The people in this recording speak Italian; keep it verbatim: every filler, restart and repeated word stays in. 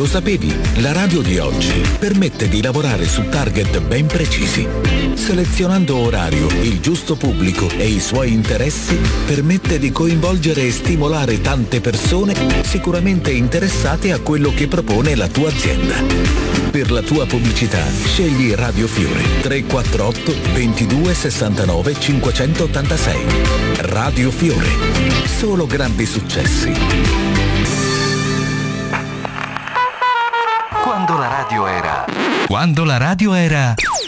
sapevi? La radio di oggi permette di lavorare su target ben precisi. Selezionando orario, il giusto pubblico e i suoi interessi, permette di coinvolgere e stimolare tante persone sicuramente interessate a quello che propone la tua azienda. Per la tua pubblicità, scegli Radio Fiore tre quattro otto ventidue sessantanove cinquecentottantasei. Radio Fiore. Solo grandi successi. Quando la radio era... Quando la radio era...